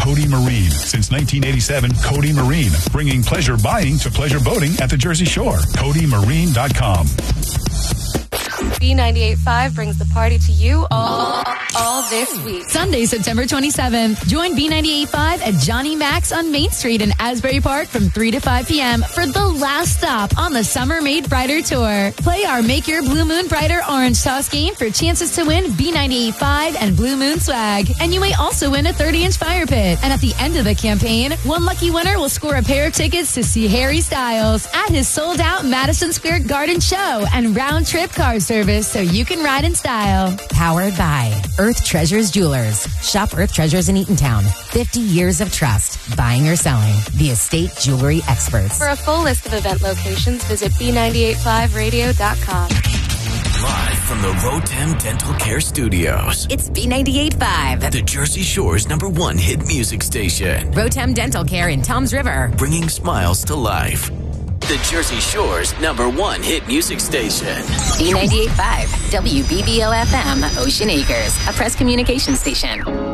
Cody Marine. Since 1987, Cody Marine, bringing pleasure buying to pleasure boating at the Jersey Shore. CodyMarine.com. B98.5 brings the party to you all this week. Sunday, September 27th. Join B98.5 at Johnny Mac's on Main Street in Asbury Park from 3 to 5 p.m. for the last stop on the Summer Made Brighter Tour. Play our Make Your Blue Moon Brighter Orange Toss game for chances to win B98.5 and Blue Moon swag. And you may also win a 30-inch fire pit. And at the end of the campaign, one lucky winner will score a pair of tickets to see Harry Styles at his sold-out Madison Square Garden show and round-trip car service so you can ride in style. Powered by Earth Treasures Jewelers. Shop Earth Treasures in Eatontown. 50 years of trust. Buying or selling. The estate jewelry experts. For a full list of event locations, visit B985radio.com. Live from the Rotem Dental Care Studios. It's B98.5. The Jersey Shore's #1 hit music station. Rotem Dental Care in Toms River. Bringing smiles to life. The Jersey Shore's #1 hit music station. B98.5. WBBO FM, Ocean Acres. A press communication station.